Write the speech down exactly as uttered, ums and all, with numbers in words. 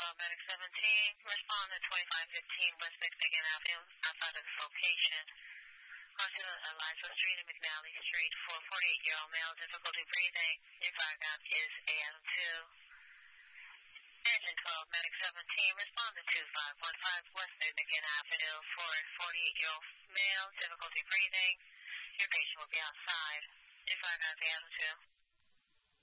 twelve, Medic seventeen, respond to twenty-five fifteen West Mexican Avenue, outside of this location. Crossing Eliza Street and McNally Street for a forty-eight-year-old male, difficulty breathing. Your fire gap is A M two. Engine twelve, Medic seventeen, respond to two five one five West Mexican Avenue for a forty-eight-year-old male, difficulty breathing. Your patient will be outside. Your fire gap is A M two.